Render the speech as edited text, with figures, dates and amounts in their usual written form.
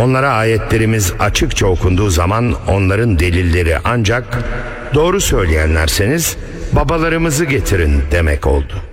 Onlara ayetlerimiz açıkça okunduğu zaman onların delilleri ancak doğru söyleyenlerseniz babalarımızı getirin demek oldu.